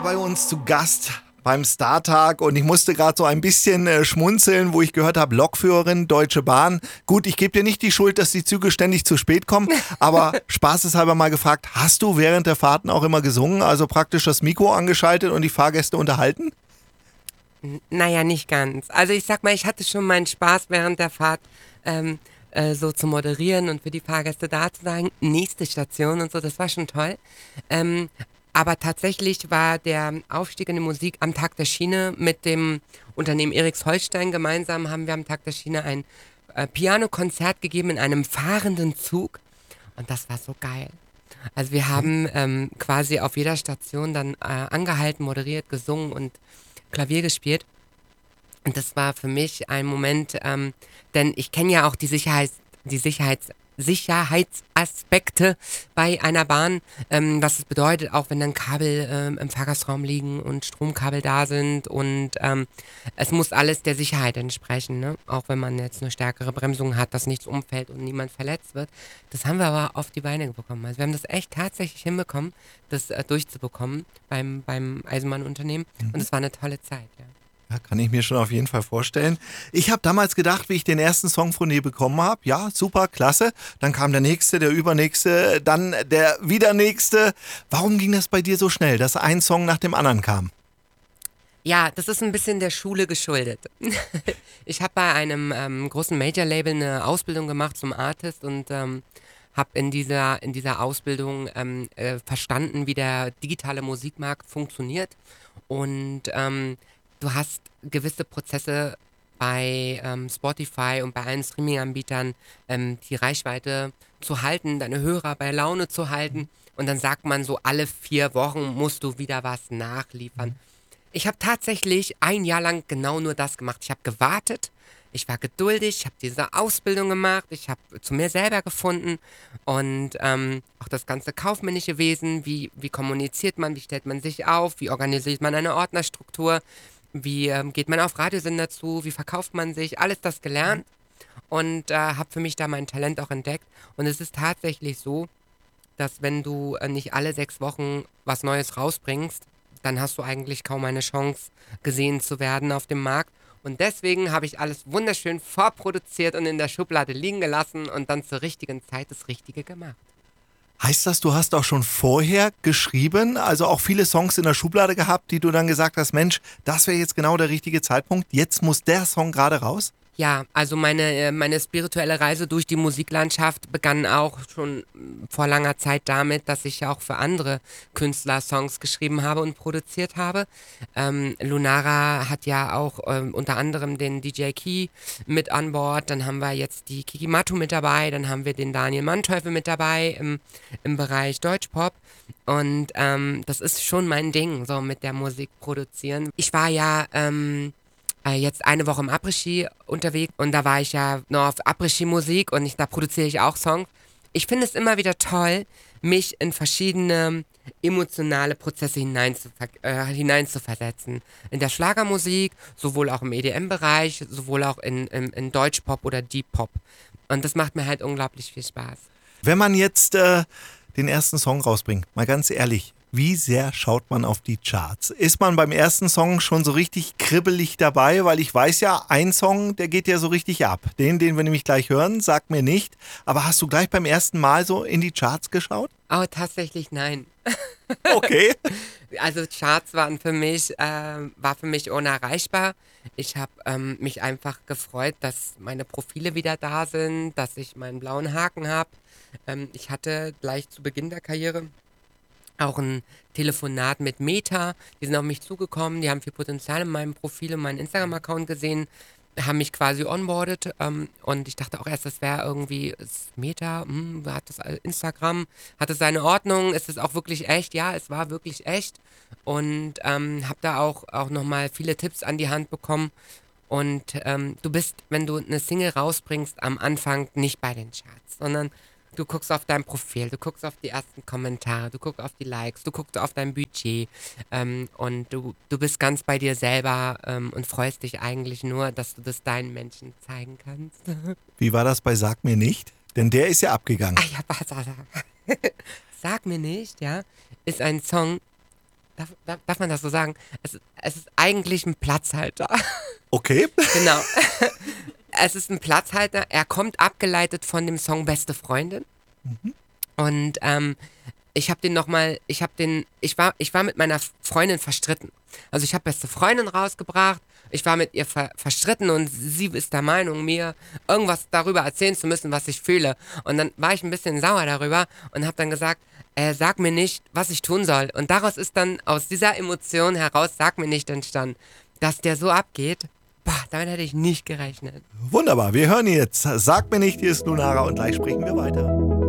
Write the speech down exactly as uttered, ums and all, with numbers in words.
war bei uns zu Gast beim Startag und ich musste gerade so ein bisschen äh, schmunzeln, wo ich gehört habe, Lokführerin, Deutsche Bahn. Gut, ich gebe dir nicht die Schuld, dass die Züge ständig zu spät kommen, aber spaßeshalber mal gefragt, hast du während der Fahrten auch immer gesungen, also praktisch das Mikro angeschaltet und die Fahrgäste unterhalten? N- Naja, nicht ganz. Also ich sag mal, ich hatte schon meinen Spaß während der Fahrt ähm, äh, so zu moderieren und für die Fahrgäste da zu sagen, nächste Station und so, das war schon toll. Ähm, aber tatsächlich war der Aufstieg in die Musik am Tag der Schiene mit dem Unternehmen Eriks Holstein gemeinsam haben wir am Tag der Schiene ein äh, Pianokonzert gegeben in einem fahrenden Zug und das war so geil. Also wir haben ähm, quasi auf jeder Station dann äh, angehalten, moderiert, gesungen und Klavier gespielt. Und das war für mich ein Moment, ähm, denn ich kenne ja auch die Sicherheits, die Sicherheits, Sicherheitsaspekte bei einer Bahn, ähm, was es bedeutet, auch wenn dann Kabel ähm, im Fahrgastraum liegen und Stromkabel da sind und ähm, es muss alles der Sicherheit entsprechen, ne? Auch wenn man jetzt eine stärkere Bremsung hat, dass nichts umfällt und niemand verletzt wird. Das haben wir aber auf die Beine bekommen. Also wir haben das echt tatsächlich hinbekommen, das äh, durchzubekommen beim, beim Eisenbahnunternehmen und es war eine tolle Zeit, ja. Ja, kann ich mir schon auf jeden Fall vorstellen. Ich habe damals gedacht, wie ich den ersten Song von dir bekommen habe, ja, super, klasse. Dann kam der nächste, der übernächste, dann der wieder nächste. Warum ging das bei dir so schnell, dass ein Song nach dem anderen kam? Ja, das ist ein bisschen der Schule geschuldet. Ich habe bei einem ähm, großen Major-Label eine Ausbildung gemacht zum Artist und ähm, habe in dieser, in dieser Ausbildung ähm, äh, verstanden, wie der digitale Musikmarkt funktioniert. Und ähm, du hast gewisse Prozesse bei ähm, Spotify und bei allen Streaming-Anbietern, ähm, die Reichweite zu halten, deine Hörer bei Laune zu halten. Und dann sagt man so, alle vier Wochen musst du wieder was nachliefern. Ich habe tatsächlich ein Jahr lang genau nur das gemacht. Ich habe gewartet, ich war geduldig, ich habe diese Ausbildung gemacht, ich habe zu mir selber gefunden und ähm, auch das ganze kaufmännische Wesen, wie, wie kommuniziert man, wie stellt man sich auf, wie organisiert man eine Ordnerstruktur, wie ähm, geht man auf Radiosender zu, wie verkauft man sich, alles das gelernt und äh, habe für mich da mein Talent auch entdeckt. Und es ist tatsächlich so, dass wenn du äh, nicht alle sechs Wochen was Neues rausbringst, dann hast du eigentlich kaum eine Chance, gesehen zu werden auf dem Markt. Und deswegen habe ich alles wunderschön vorproduziert und in der Schublade liegen gelassen und dann zur richtigen Zeit das Richtige gemacht. Heißt das, du hast auch schon vorher geschrieben, also auch viele Songs in der Schublade gehabt, die du dann gesagt hast, Mensch, das wäre jetzt genau der richtige Zeitpunkt, jetzt muss der Song gerade raus? Ja, also meine, äh, meine spirituelle Reise durch die Musiklandschaft begann auch schon mm, vor langer Zeit damit, dass ich ja auch für andere Künstler Songs geschrieben habe und produziert habe. Ähm, Lunara hat ja auch ähm, unter anderem den D J Key mit an Bord, dann haben wir jetzt die Kiki Matu mit dabei, dann haben wir den Daniel Manteuffel mit dabei im, im Bereich Deutschpop. Und ähm, das ist schon mein Ding, so mit der Musik produzieren. Ich war ja ähm, äh, jetzt eine Woche im Après-Ski unterwegs und da war ich ja noch auf Après-Ski-Musik und ich, da produziere ich auch Songs. Ich finde es immer wieder toll, mich in verschiedene emotionale Prozesse hineinzuver äh, hineinzuversetzen. In der Schlagermusik, sowohl auch im E D M-Bereich, sowohl auch in, in, in Deutschpop oder Deep Pop. Und das macht mir halt unglaublich viel Spaß. Wenn man jetzt äh, den ersten Song rausbringt, mal ganz ehrlich, wie sehr schaut man auf die Charts? Ist man beim ersten Song schon so richtig kribbelig dabei? Weil ich weiß ja, ein Song, der geht ja so richtig ab. Den, den wir nämlich gleich hören, sagt mir nicht. Aber hast du gleich beim ersten Mal so in die Charts geschaut? Aber tatsächlich nein. Okay. Also Charts waren für mich, äh, war für mich unerreichbar. Ich habe ähm, mich einfach gefreut, dass meine Profile wieder da sind, dass ich meinen blauen Haken habe. Ähm, ich hatte gleich zu Beginn der Karriere auch ein Telefonat mit Meta. Die sind auf mich zugekommen, die haben viel Potenzial in meinem Profil und meinem Instagram-Account gesehen, haben mich quasi onboardet ähm, und ich dachte auch erst, das wäre irgendwie ist Meta, hm, hat das all- Instagram, hat es seine Ordnung, ist es auch wirklich echt? Ja, es war wirklich echt und ähm, habe da auch, auch nochmal viele Tipps an die Hand bekommen und ähm, du bist, wenn du eine Single rausbringst, am Anfang nicht bei den Charts, sondern du guckst auf dein Profil, du guckst auf die ersten Kommentare, du guckst auf die Likes, du guckst auf dein Budget ähm, und du, du bist ganz bei dir selber ähm, und freust dich eigentlich nur, dass du das deinen Menschen zeigen kannst. Wie war das bei Sag mir nicht? Denn der ist ja abgegangen. Ah ja, was, was, was. Sag mir nicht, ja, ist ein Song, darf, darf, darf man das so sagen? Es, es ist eigentlich ein Platzhalter. Okay. Genau. Es ist ein Platzhalter. Er kommt abgeleitet von dem Song Beste Freundin. Mhm. Und ähm, ich habe den nochmal, ich habe den, ich war, ich war mit meiner Freundin verstritten. Also ich habe Beste Freundin rausgebracht, ich war mit ihr ver verstritten und sie ist der Meinung, mir irgendwas darüber erzählen zu müssen, was ich fühle. Und dann war ich ein bisschen sauer darüber und habe dann gesagt, äh, sag mir nicht, was ich tun soll. Und daraus ist dann aus dieser Emotion heraus, sag mir nicht, entstanden, dass der so abgeht. Boah, damit hätte ich nicht gerechnet. Wunderbar, wir hören jetzt. Sag mir nicht, hier ist Lunara und gleich sprechen wir weiter.